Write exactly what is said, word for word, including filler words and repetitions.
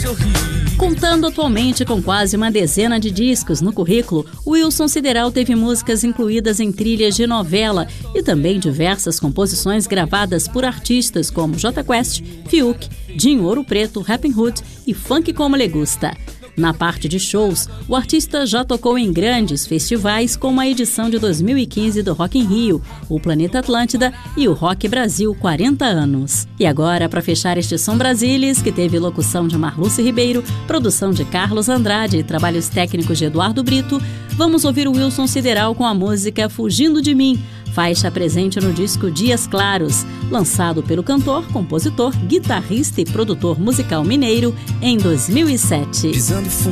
Contando atualmente com quase uma dezena de discos no currículo, Wilson Sideral teve músicas incluídas em trilhas de novela e também diversas composições gravadas por artistas como Jota Quest, Fiuk, Dinho Ouro Preto, Rappin' Hood e Funk Como Le Gusta. Na parte de shows, o artista já tocou em grandes festivais como a edição de dois mil e quinze do Rock in Rio, o Planeta Atlântida e o Rock Brasil quarenta anos. E agora, para fechar este Som Brasilis, que teve locução de Marluce Ribeiro, produção de Carlos Andrade e trabalhos técnicos de Eduardo Brito, vamos ouvir o Wilson Sideral com a música Fugindo de Mim, faixa presente no disco Dias Claros, lançado pelo cantor, compositor, guitarrista e produtor musical mineiro em dois mil e sete.